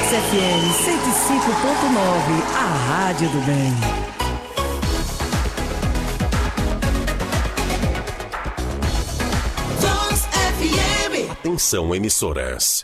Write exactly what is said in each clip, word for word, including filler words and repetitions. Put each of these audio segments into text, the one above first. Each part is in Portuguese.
F M cento e cinco ponto nove, a rádio do bem. Vox F M. Atenção, emissoras.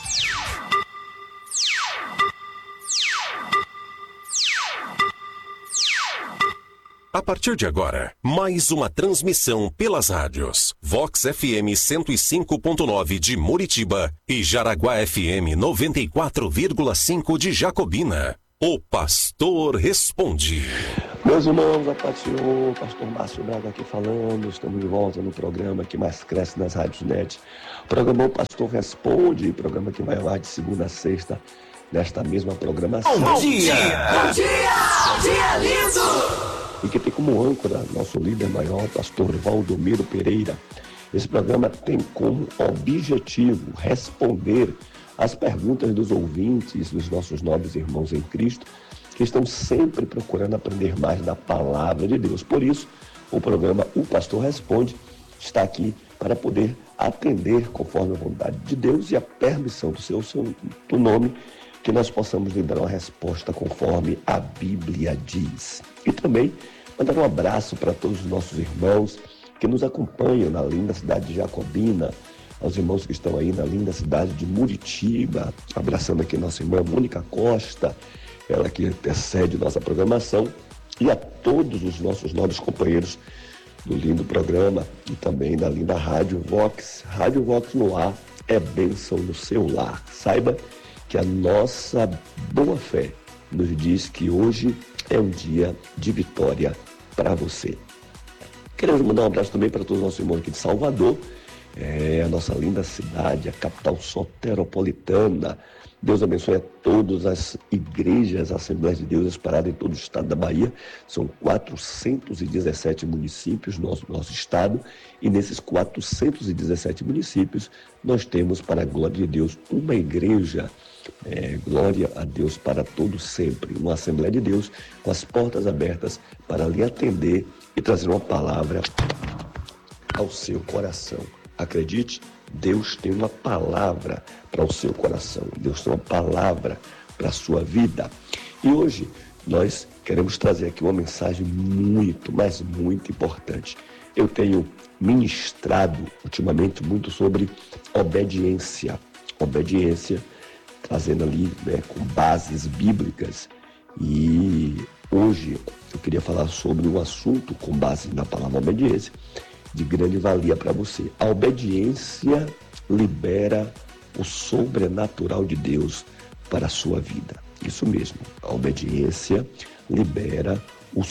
A partir de agora, mais uma transmissão pelas rádios Vox F M cento e cinco ponto nove de Muritiba e Jaraguá F M noventa e quatro vírgula cinco de Jacobina. O Pastor Responde. Meus irmãos, a paz do Senhor, Pastor Márcio Braga aqui falando. Estamos de volta no programa que mais cresce nas rádios net. O programa O Pastor Responde, programa que vai lá de segunda a sexta, nesta mesma programação. Bom dia! Bom dia! Bom dia, lindo! E que tem como âncora nosso líder maior, pastor Valdomiro Pereira. Esse programa tem como objetivo responder às perguntas dos ouvintes, dos nossos nobres irmãos em Cristo, que estão sempre procurando aprender mais da palavra de Deus. Por isso, o programa O Pastor Responde está aqui para poder atender conforme a vontade de Deus e a permissão do seu santo nome, que nós possamos lhe dar uma resposta conforme a Bíblia diz. E também mandar um abraço para todos os nossos irmãos que nos acompanham na linda cidade de Jacobina, aos irmãos que estão aí na linda cidade de Muritiba, abraçando aqui nossa irmã Mônica Costa, ela que antecede nossa programação, e a todos os nossos nobres companheiros do lindo programa e também da linda Rádio Vox. Rádio Vox no ar é bênção no seu lar. Saiba que a nossa boa fé nos diz que hoje é um dia de vitória para você. Queremos mandar um abraço também para todos os nossos irmãos aqui de Salvador, é a nossa linda cidade, a capital soteropolitana. Deus abençoe a todas as igrejas, Assembleias de Deus espalhadas em todo o estado da Bahia. São quatrocentos e dezessete municípios no nosso, nosso estado, e nesses quatrocentos e dezessete municípios nós temos, para a glória de Deus, uma igreja. É, glória a Deus para todo sempre, uma Assembleia de Deus com as portas abertas para lhe atender e trazer uma palavra ao seu coração. Acredite, Deus tem uma palavra para o seu coração, Deus tem uma palavra para a sua vida. E hoje nós queremos trazer aqui uma mensagem muito, mas muito importante. Eu tenho ministrado ultimamente muito sobre obediência, obediência, trazendo ali, né, com bases bíblicas. E hoje eu queria falar sobre um assunto com base na palavra obediência, de grande valia para você. A obediência libera o sobrenatural de Deus para a sua vida. Isso mesmo, a obediência libera o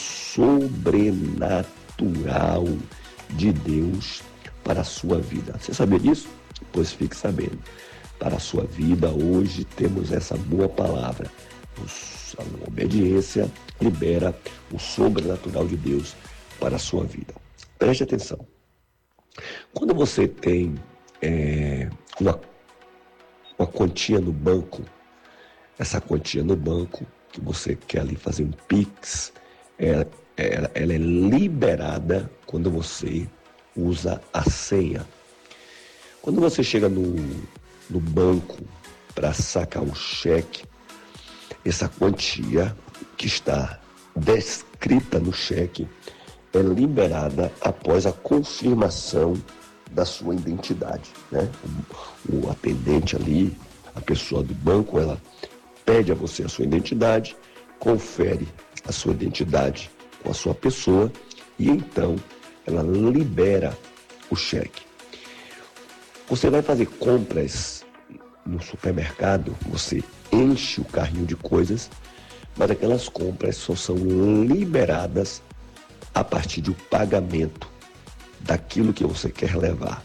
sobrenatural de Deus para a sua vida. Você sabia disso? Pois fique sabendo. Para a sua vida, hoje temos essa boa palavra. A obediência libera o sobrenatural de Deus para a sua vida. Preste atenção. Quando você tem é, uma, uma quantia no banco, essa quantia no banco, que você quer ali fazer um Pix, ela, ela, ela é liberada quando você usa a senha. Quando você chega no, no banco para sacar um cheque, essa quantia que está descrita no cheque é liberada após a confirmação da sua identidade, né? O, o atendente ali, a pessoa do banco, ela pede a você a sua identidade, confere a sua identidade com a sua pessoa e então ela libera o cheque. Você vai fazer compras no supermercado, você enche o carrinho de coisas, mas aquelas compras só são liberadas a partir do pagamento daquilo que você quer levar.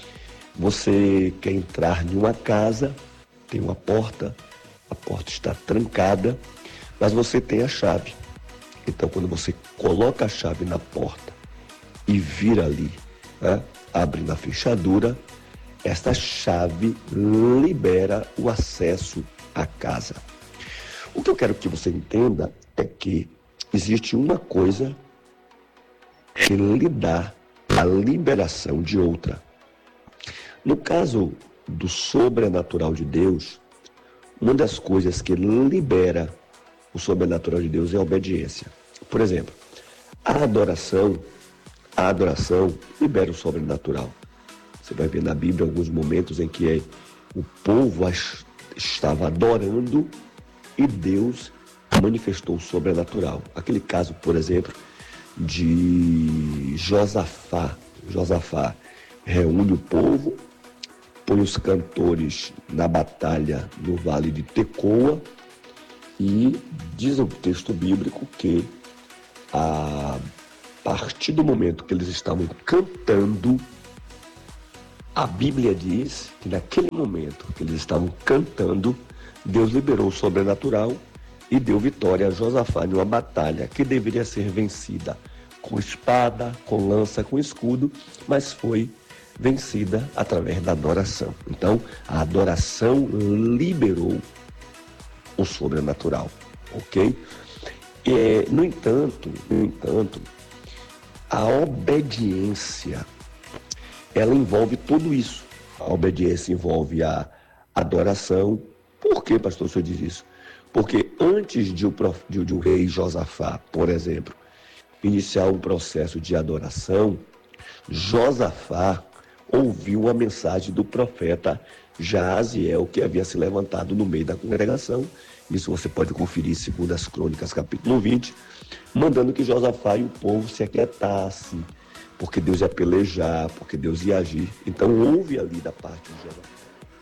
Você quer entrar em uma casa, tem uma porta, a porta está trancada, mas você tem a chave. Então, quando você coloca a chave na porta e vira ali, né, abre na fechadura, esta chave libera o acesso à casa. O que eu quero que você entenda é que existe uma coisa que lhe dá a liberação de outra. No caso do sobrenatural de Deus, uma das coisas que libera o sobrenatural de Deus é a obediência. Por exemplo, a adoração, a adoração libera o sobrenatural. Você vai ver na Bíblia alguns momentos em que o povo estava adorando e Deus manifestou o sobrenatural. Aquele caso, por exemplo, de Josafá. Josafá reúne o povo, põe os cantores na batalha no vale de Tecoa e diz o texto bíblico que a partir do momento que eles estavam cantando, a Bíblia diz que naquele momento que eles estavam cantando, Deus liberou o sobrenatural e deu vitória a Josafá numa batalha que deveria ser vencida com espada, com lança, com escudo, mas foi vencida através da adoração. Então, a adoração liberou o sobrenatural, ok? É, no entanto, no entanto, a obediência, ela envolve tudo isso. A obediência envolve a adoração. Por que, pastor, o senhor diz isso? Porque antes de o, de, de o rei Josafá, por exemplo, iniciar um processo de adoração, Josafá ouviu a mensagem do profeta Jaziel, que havia se levantado no meio da congregação. Isso você pode conferir segundo as Crônicas, capítulo vinte, mandando que Josafá e o povo se aquietassem, porque Deus ia pelejar, porque Deus ia agir. Então houve ali da parte de Josafá.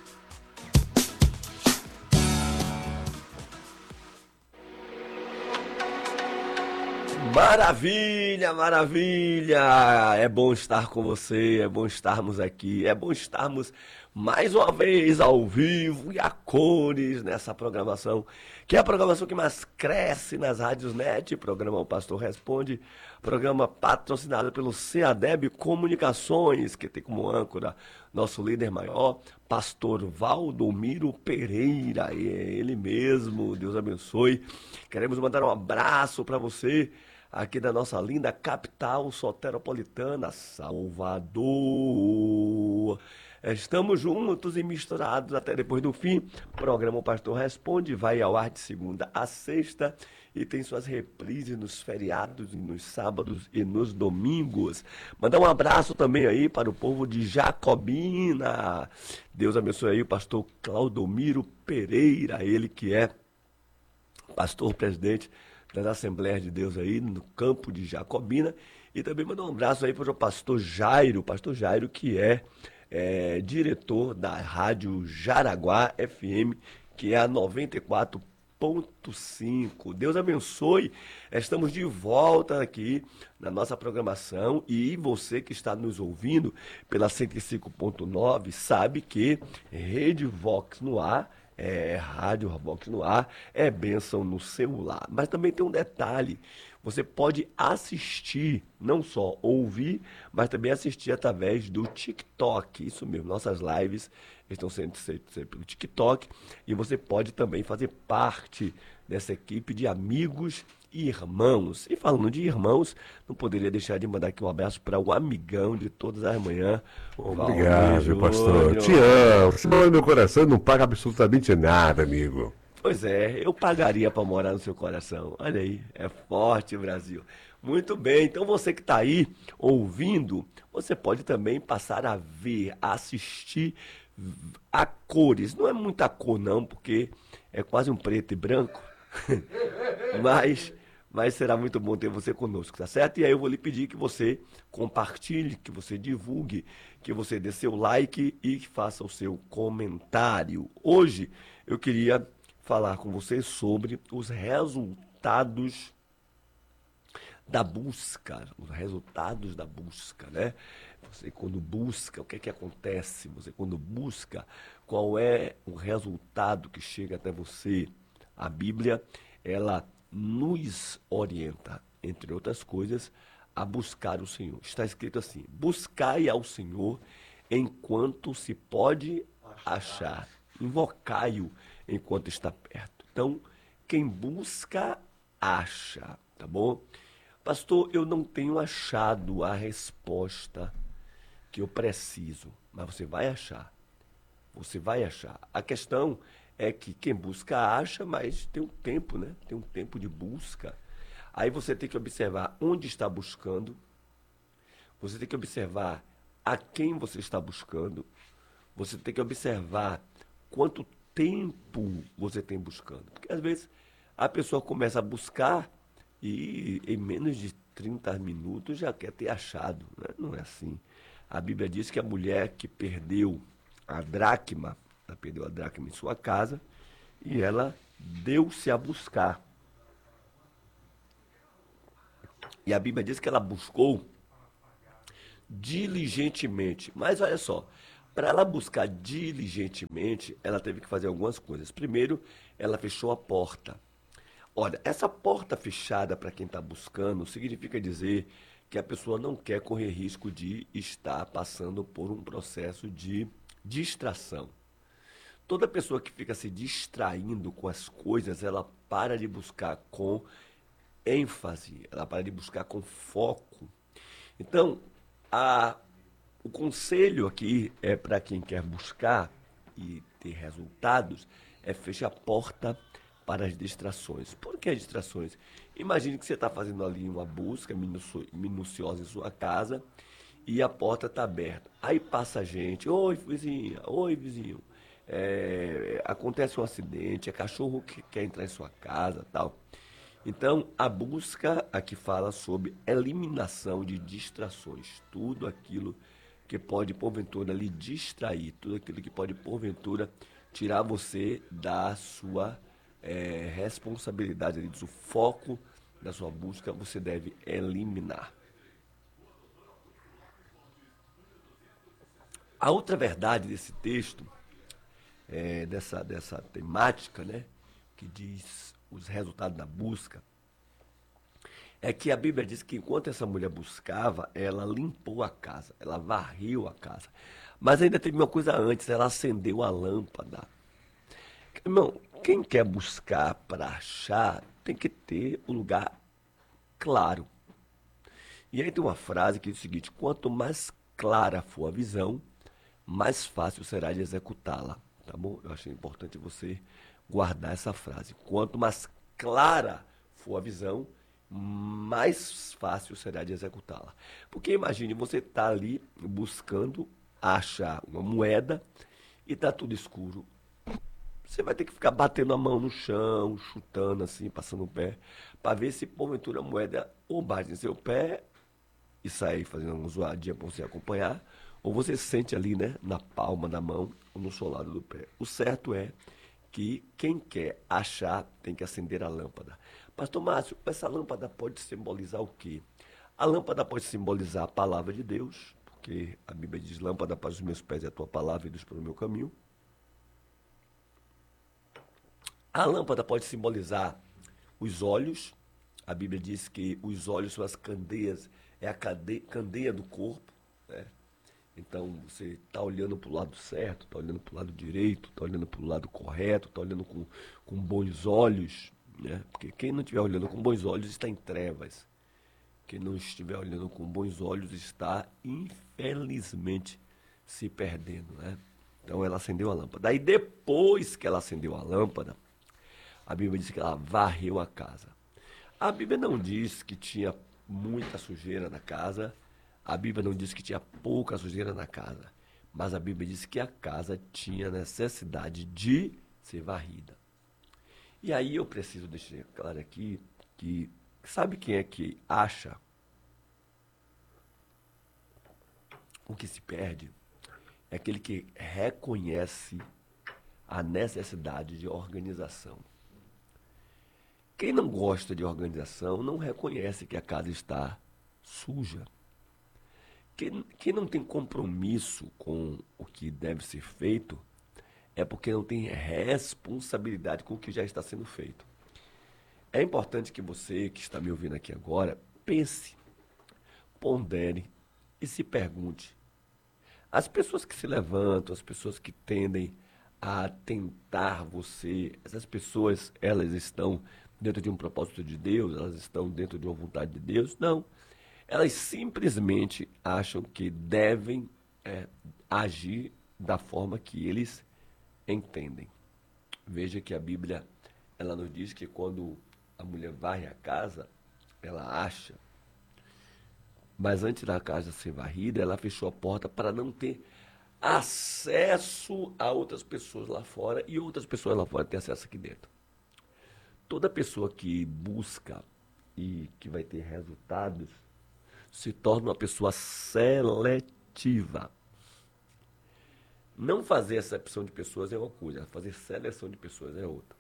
Maravilha, maravilha! É bom estar com você, é bom estarmos aqui, é bom estarmos mais uma vez ao vivo e a cores nessa programação, que é a programação que mais cresce nas rádios net, programa O Pastor Responde, programa patrocinado pelo CEADEB Comunicações, que tem como âncora nosso líder maior, pastor Valdomiro Pereira, é ele mesmo, Deus abençoe. Queremos mandar um abraço para você, aqui da nossa linda capital soteropolitana, Salvador. Estamos juntos e misturados até depois do fim. O programa O Pastor Responde vai ao ar de segunda a sexta e tem suas reprises nos feriados, nos sábados e nos domingos. Mandar um abraço também aí para o povo de Jacobina. Deus abençoe aí o pastor Claudomiro Pereira, ele que é pastor presidente das Assembleias de Deus aí no campo de Jacobina. E também mandar um abraço aí para o pastor Jairo, pastor Jairo que é, é diretor da rádio Jaraguá F M, que é a noventa e quatro ponto cinco. Deus abençoe, estamos de volta aqui na nossa programação e você que está nos ouvindo pela cento e cinco ponto nove sabe que Rede Vox no ar, é, Rádio Vox no ar, é bênção no celular. Mas também tem um detalhe, você pode assistir, não só ouvir, mas também assistir através do TikTok. Isso mesmo, nossas lives estão sendo feitas pelo TikTok e você pode também fazer parte dessa equipe de amigos e irmãos. E falando de irmãos, não poderia deixar de mandar aqui um abraço para o amigão de todas as manhãs. Obrigado, pastor. Te amo. Você mora no meu coração e não paga absolutamente nada, amigo. Pois é, eu pagaria para morar no seu coração. Olha aí, é forte, Brasil. Muito bem, então você que está aí ouvindo, você pode também passar a ver, a assistir a cores. Não é muita cor não, porque é quase um preto e branco, mas, mas será muito bom ter você conosco, tá certo? E aí eu vou lhe pedir que você compartilhe, que você divulgue, que você dê seu like e faça o seu comentário. Hoje eu queria falar com você sobre os resultados da busca, os resultados da busca, né? Você quando busca, o que é que acontece? Você quando busca, qual é o resultado que chega até você? A Bíblia, ela nos orienta, entre outras coisas, a buscar o Senhor. Está escrito assim: buscai ao Senhor enquanto se pode achar, invocai-o enquanto está perto. Então, quem busca, acha, tá bom? Pastor, eu não tenho achado a resposta que eu preciso, mas você vai achar. Você vai achar. A questão é que quem busca acha, mas tem um tempo, né? Tem um tempo de busca. Aí você tem que observar onde está buscando, você tem que observar a quem você está buscando, você tem que observar quanto tempo você tem buscando. Porque às vezes a pessoa começa a buscar e em menos de trinta minutos já quer ter achado, né? Não é assim. A Bíblia diz que a mulher que perdeu a dracma, ela perdeu a dracma em sua casa e ela deu-se a buscar. E a Bíblia diz que ela buscou diligentemente. Mas olha só, para ela buscar diligentemente, ela teve que fazer algumas coisas. Primeiro, ela fechou a porta. Olha, essa porta fechada para quem está buscando significa dizer que a pessoa não quer correr risco de estar passando por um processo de distração. Toda pessoa que fica se distraindo com as coisas, ela para de buscar com ênfase, ela para de buscar com foco. Então, a, o conselho aqui é para quem quer buscar e ter resultados, é fechar a porta para as distrações. Por que as distrações? Imagine que você está fazendo ali uma busca minucio, minuciosa em sua casa e a porta está aberta. Aí passa gente, oi vizinha, oi vizinho, é, acontece um acidente, é cachorro que quer entrar em sua casa, tal. Então, a busca aqui fala sobre eliminação de distrações, tudo aquilo que pode, porventura, lhe distrair, tudo aquilo que pode, porventura, tirar você da sua é, responsabilidade, ali, do foco da sua busca, você deve eliminar. A outra verdade desse texto, é, dessa, dessa temática, né, que diz os resultados da busca, é que a Bíblia diz que enquanto essa mulher buscava, ela limpou a casa, ela varreu a casa. Mas ainda teve uma coisa antes, ela acendeu a lâmpada. Irmão, quem quer buscar para achar, tem que ter um lugar claro. E aí tem uma frase que diz o seguinte: quanto mais clara for a visão, mais fácil será de executá-la. Tá bom? Eu achei importante você guardar essa frase. Quanto mais clara for a visão, mais fácil será de executá-la. Porque imagine, você está ali buscando achar uma moeda e está tudo escuro. Você vai ter que ficar batendo a mão no chão, chutando assim, passando o pé, para ver se porventura a moeda ou bate em seu pé e sai fazendo uma zoadinha para você acompanhar, ou você sente ali, né, na palma da mão ou no solado do pé. O certo é que quem quer achar tem que acender a lâmpada. Pastor Márcio, essa lâmpada pode simbolizar o quê? A lâmpada pode simbolizar a palavra de Deus, porque a Bíblia diz: lâmpada para os meus pés é a tua palavra e luz para o meu caminho. A lâmpada pode simbolizar os olhos. A Bíblia diz que os olhos são as candeias, é a cadeia, candeia do corpo, né? Então, você está olhando para o lado certo, está olhando para o lado direito, está olhando para o lado correto, está olhando com, com bons olhos, né? Porque quem não estiver olhando com bons olhos está em trevas. Quem não estiver olhando com bons olhos está, infelizmente, se perdendo, né? Então, ela acendeu a lâmpada. Daí, depois que ela acendeu a lâmpada, a Bíblia diz que ela varreu a casa. A Bíblia não diz que tinha muita sujeira na casa. A Bíblia não diz que tinha pouca sujeira na casa, mas a Bíblia diz que a casa tinha necessidade de ser varrida. E aí eu preciso deixar claro aqui que, sabe quem é que acha o que se perde? É aquele que reconhece a necessidade de organização. Quem não gosta de organização não reconhece que a casa está suja. Quem, quem não tem compromisso com o que deve ser feito é porque não tem responsabilidade com o que já está sendo feito. É importante que você, que está me ouvindo aqui agora, pense, pondere e se pergunte. As pessoas que se levantam, as pessoas que tendem a tentar você, essas pessoas, elas estão dentro de um propósito de Deus, elas estão dentro de uma vontade de Deus? Não. Elas simplesmente acham que devem é, agir da forma que eles entendem. Veja que a Bíblia, ela nos diz que quando a mulher varre a casa, ela acha. Mas antes da casa ser varrida, ela fechou a porta para não ter acesso a outras pessoas lá fora e outras pessoas lá fora ter acesso aqui dentro. Toda pessoa que busca e que vai ter resultados se torna uma pessoa seletiva. Não fazer exceção de pessoas é uma coisa, fazer seleção de pessoas é outra.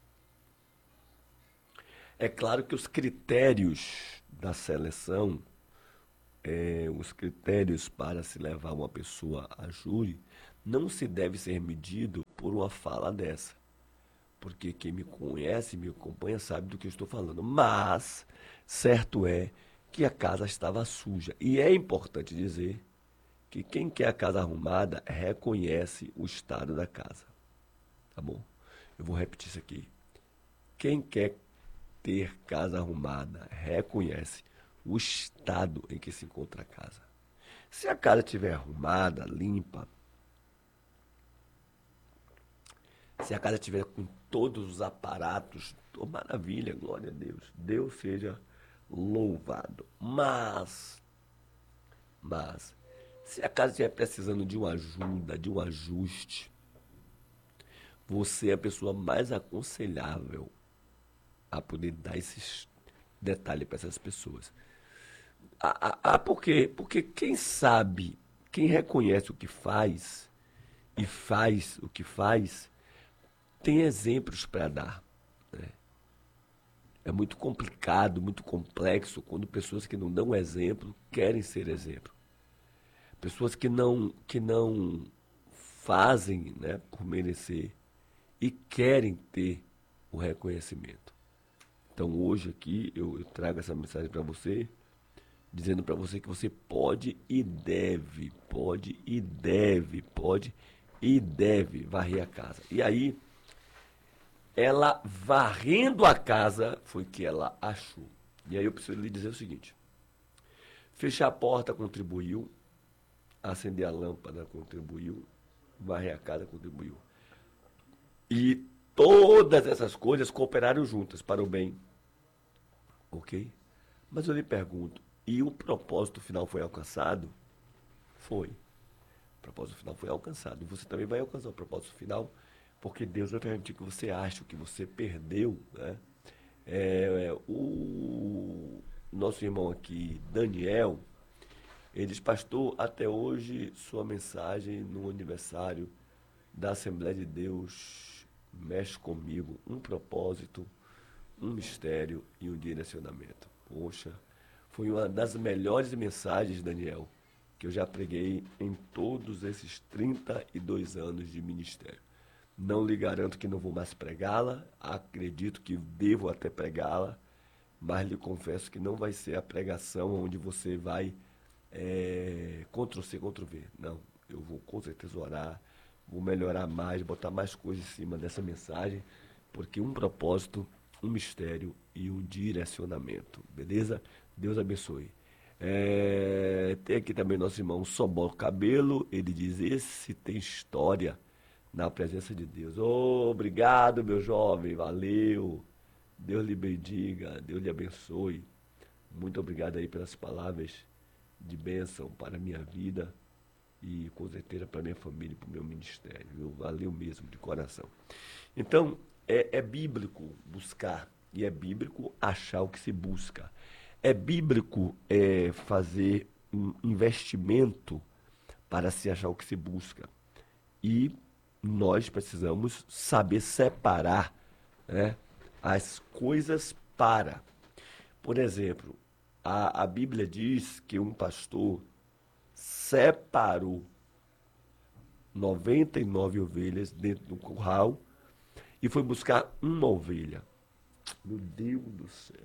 É claro que os critérios da seleção, é, os critérios para se levar uma pessoa a júri, não se deve ser medido por uma fala dessa. Porque quem me conhece, me acompanha, sabe do que eu estou falando. Mas, certo é que a casa estava suja. E é importante dizer que quem quer a casa arrumada reconhece o estado da casa. Tá bom? Eu vou repetir isso aqui. Quem quer ter casa arrumada reconhece o estado em que se encontra a casa. Se a casa estiver arrumada, limpa, se a casa estiver com todos os aparatos, oh, maravilha, glória a Deus. Deus seja louvado. Mas, mas, se a casa estiver precisando de uma ajuda, de um ajuste, você é a pessoa mais aconselhável a poder dar esses detalhes para essas pessoas. Ah, ah, ah, por quê? Porque quem sabe, quem reconhece o que faz e faz o que faz, tem exemplos para dar. Né? É muito complicado, muito complexo quando pessoas que não dão exemplo querem ser exemplo. Pessoas que não, que não fazem, né, por merecer e querem ter o reconhecimento. Então hoje aqui eu, eu trago essa mensagem para você, dizendo para você que você pode e deve, pode e deve, pode e deve varrer a casa. E aí, ela varrendo a casa foi que ela achou. E aí eu preciso lhe dizer o seguinte: fechar a porta contribuiu, acender a lâmpada contribuiu, varrer a casa contribuiu. E todas essas coisas cooperaram juntas para o bem. Ok? Mas eu lhe pergunto, e o propósito final foi alcançado? Foi. O propósito final foi alcançado. E você também vai alcançar o propósito final, porque Deus vai permitir que você ache o que você perdeu. Né? É, é, o nosso irmão aqui, Daniel, ele diz: pastor, até hoje sua mensagem no aniversário da Assembleia de Deus mexe comigo. Um propósito, um mistério e um direcionamento. Poxa, foi uma das melhores mensagens, Daniel, que eu já preguei em todos esses trinta e dois anos de ministério. Não lhe garanto que não vou mais pregá-la, acredito que devo até pregá-la, mas lhe confesso que não vai ser a pregação onde você vai é, Ctrl-C, Ctrl-V. Não, eu vou com certeza orar, vou melhorar mais, botar mais coisas em cima dessa mensagem, porque um propósito, um mistério e um direcionamento, beleza? Deus abençoe. É, tem aqui também nosso irmão Sobol Cabelo, ele diz: esse tem história na presença de Deus. Oh, obrigado, meu jovem, valeu. Deus lhe bendiga, Deus lhe abençoe. Muito obrigado aí pelas palavras de bênção para a minha vida e com certeza para a minha família e para o meu ministério. Viu? Valeu mesmo, de coração. Então, é, é bíblico buscar e é bíblico achar o que se busca. É bíblico é, fazer um investimento para se achar o que se busca. E nós precisamos saber separar, né, as coisas para. Por exemplo, a, a Bíblia diz que um pastor separou noventa e nove ovelhas dentro do curral e foi buscar uma ovelha. Meu Deus do céu.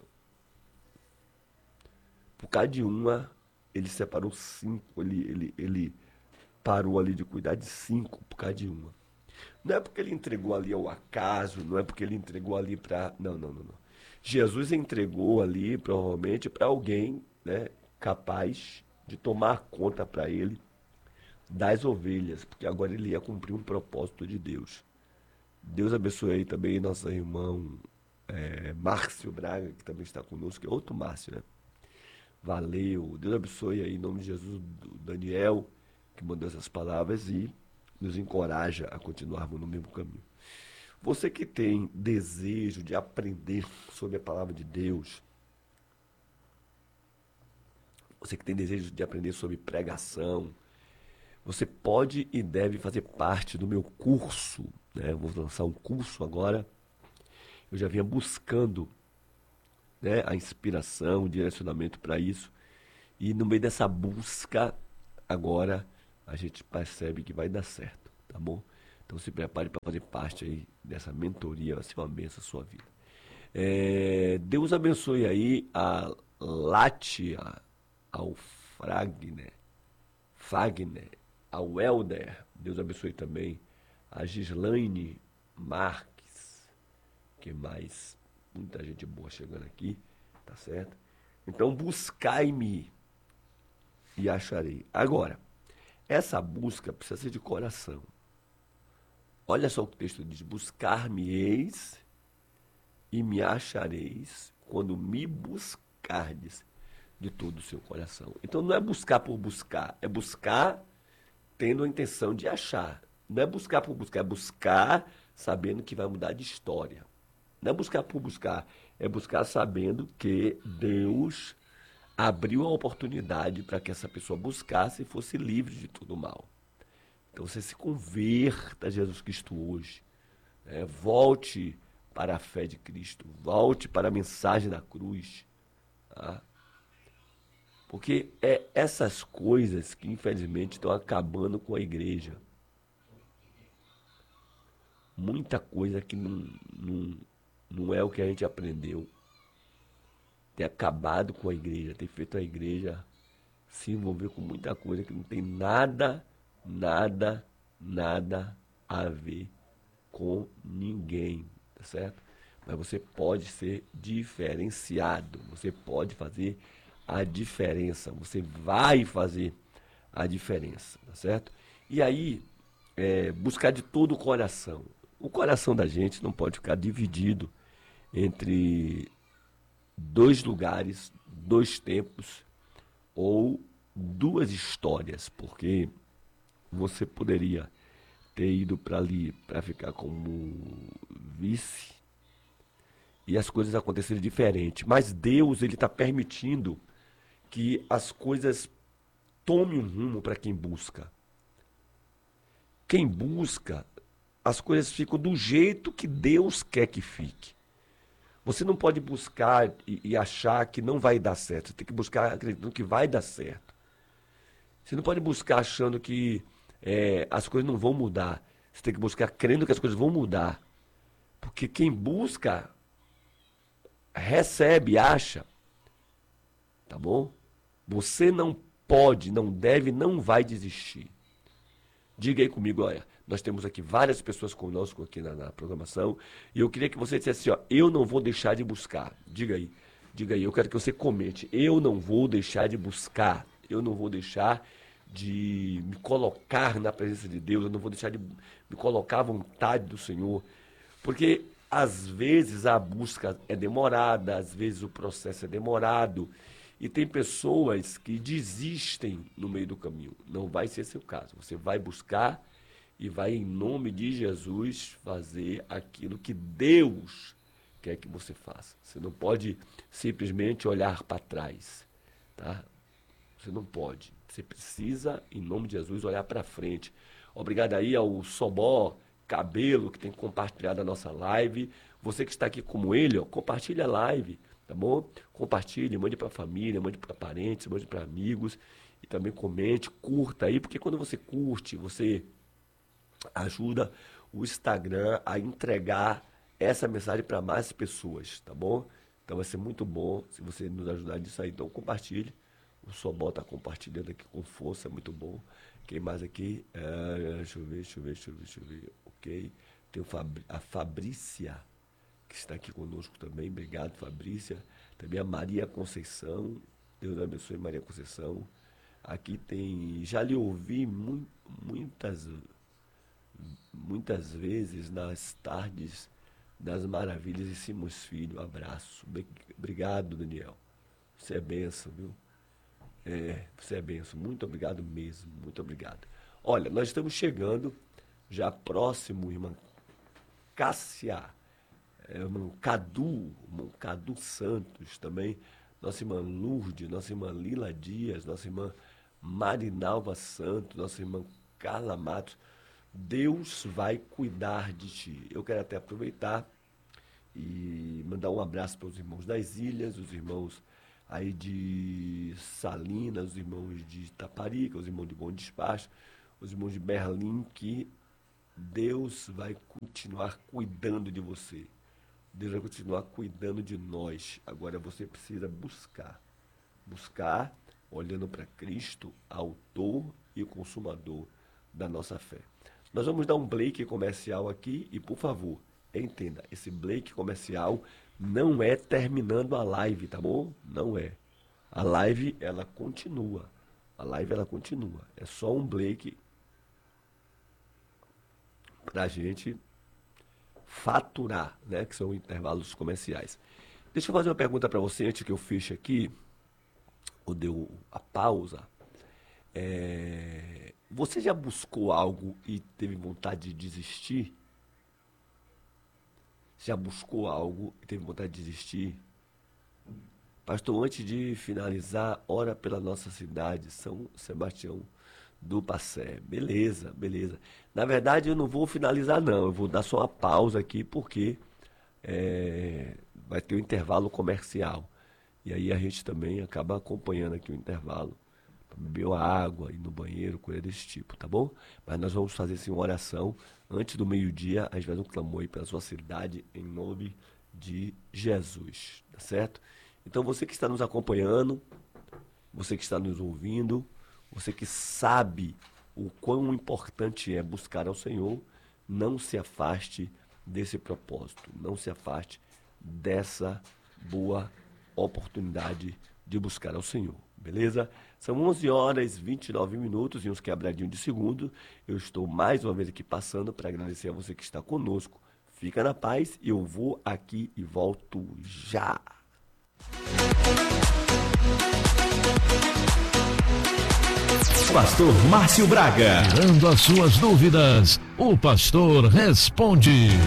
Por causa de uma, ele separou cinco, ele, ele, ele parou ali de cuidar de cinco por causa de uma. Não é porque ele entregou ali ao acaso, não é porque ele entregou ali para... Não, não, não, não. Jesus entregou ali, provavelmente, para alguém, né, capaz de tomar conta para ele das ovelhas, porque agora ele ia cumprir um propósito de Deus. Deus abençoe aí também nosso irmão é, Márcio Braga, que também está conosco, que é outro Márcio, né? Valeu. Deus abençoe aí, em nome de Jesus, o Daniel, que mandou essas palavras e nos encoraja a continuarmos no mesmo caminho. Você que tem desejo de aprender sobre a palavra de Deus, você que tem desejo de aprender sobre pregação, você pode e deve fazer parte do meu curso, né? Eu vou lançar um curso agora. Eu já vinha buscando, né, a inspiração, o direcionamento para isso. E no meio dessa busca, agora a gente percebe que vai dar certo, tá bom? Então se prepare para fazer parte aí dessa mentoria, vai ser uma bênção a sua vida. É, Deus abençoe aí a Látia, ao Fragner, Fagner, ao Helder, Deus abençoe também a Gislaine Marques, que mais? Muita gente boa chegando aqui, tá certo? Então buscai-me e acharei. Agora, essa busca precisa ser de coração. Olha só o que o texto diz: buscar-me-eis e me achareis quando me buscardes de todo o seu coração. Então não é buscar por buscar, é buscar tendo a intenção de achar. Não é buscar por buscar, é buscar sabendo que vai mudar de história. Não é buscar por buscar, é buscar sabendo que Deus abriu a oportunidade para que essa pessoa buscasse e fosse livre de todo mal. Então você se converta a Jesus Cristo hoje. Né? Volte para a fé de Cristo. Volte para a mensagem da cruz. Tá? Porque é essas coisas que, infelizmente, estão acabando com a igreja. Muita coisa que não, não, não é o que a gente aprendeu. Tem acabado com a igreja, tem feito a igreja se envolver com muita coisa que não tem nada, nada, nada a ver com ninguém, tá certo? Mas você pode ser diferenciado, você pode fazer a diferença, você vai fazer a diferença, tá certo? E aí, é, buscar de todo o coração. O coração da gente não pode ficar dividido entre dois lugares, dois tempos ou duas histórias, porque você poderia ter ido para ali para ficar como vice e as coisas acontecerem diferente, mas Deus, ele está permitindo que as coisas tomem um rumo para quem busca. Quem busca, as coisas ficam do jeito que Deus quer que fique. Você não pode buscar e, e achar que não vai dar certo. Você tem que buscar acreditando que vai dar certo. Você não pode buscar achando que é, as coisas não vão mudar. Você tem que buscar crendo que as coisas vão mudar. Porque quem busca, recebe, acha. Tá bom? Você não pode, não deve, não vai desistir. Diga aí comigo, olha, nós temos aqui várias pessoas conosco aqui na, na programação, e eu queria que você dissesse assim, ó, eu não vou deixar de buscar. Diga aí, diga aí, eu quero que você comente, eu não vou deixar de buscar, eu não vou deixar de me colocar na presença de Deus, eu não vou deixar de me colocar à vontade do Senhor, porque às vezes a busca é demorada, às vezes o processo é demorado, e tem pessoas que desistem no meio do caminho. Não vai ser seu caso. Você vai buscar e vai, em nome de Jesus, fazer aquilo que Deus quer que você faça. Você não pode simplesmente olhar para trás. Tá? Você não pode. Você precisa, em nome de Jesus, olhar para frente. Obrigado aí ao Sobó Cabelo, que tem compartilhado a nossa live. Você que está aqui como ele, ó, compartilha a live. Tá bom? Compartilhe, mande para a família, mande para parentes, mande para amigos e também comente, curta aí, porque quando você curte, você ajuda o Instagram a entregar essa mensagem para mais pessoas, tá bom? Então vai ser muito bom se você nos ajudar nisso aí. Então compartilhe. O Sobol está compartilhando aqui com força, muito bom. Quem mais aqui? É, deixa eu ver, deixa eu ver, deixa eu ver, deixa eu ver. Ok. Tem o Fabri- a Fabrícia, que está aqui conosco também. Obrigado, Fabrícia. Também a Maria Conceição. Deus abençoe, Maria Conceição. Aqui tem... Já lhe ouvi mu- muitas muitas vezes nas tardes das maravilhas de Simões Filho. Um abraço. Obrigado, Daniel. Você é benção, viu? É, você é benção. Muito obrigado mesmo. Muito obrigado. Olha, nós estamos chegando já próximo, irmã Cássia, é, irmão Cadu, irmão Cadu Santos também, nossa irmã Lourdes, nossa irmã Lila Dias, nossa irmã Marinalva Santos, nossa irmã Carla Matos. Deus vai cuidar de ti. Eu quero até aproveitar e mandar um abraço para os irmãos das ilhas, os irmãos aí de Salinas, os irmãos de Itaparica, os irmãos de Bom Despacho, os irmãos de Berlim, que Deus vai continuar cuidando de você. Deus vai continuar cuidando de nós. Agora você precisa buscar. Buscar olhando para Cristo, autor e consumador da nossa fé. Nós vamos dar um break comercial aqui e, por favor, entenda, esse break comercial não é terminando a live, tá bom? Não é. A live, ela continua. A live, ela continua. É só um break para a gente faturar, né? Que são intervalos comerciais. Deixa eu fazer uma pergunta para você antes que eu feche aqui, ou deu a pausa. É... Você já buscou algo e teve vontade de desistir? Já buscou algo e teve vontade de desistir? Pastor, antes de finalizar, ora pela nossa cidade, São Sebastião do Passé. Beleza, beleza. Na verdade, eu não vou finalizar, não. Eu vou dar só uma pausa aqui, porque é, vai ter um intervalo comercial. E aí a gente também acaba acompanhando aqui o intervalo. Beber água, ir no banheiro, coisa desse tipo, tá bom? Mas nós vamos fazer assim, uma oração. Antes do meio-dia, a gente faz um clamor aí pela sua cidade, em nome de Jesus, tá certo? Então, você que está nos acompanhando, você que está nos ouvindo, você que sabe o quão importante é buscar ao Senhor, não se afaste desse propósito, não se afaste dessa boa oportunidade de buscar ao Senhor, beleza? São onze horas e vinte e nove minutos e uns quebradinhos de segundo. Eu estou mais uma vez aqui passando para agradecer a você que está conosco. Fica na paz e eu vou aqui e volto já. Pastor Márcio Braga. Tirando as suas dúvidas, o pastor responde.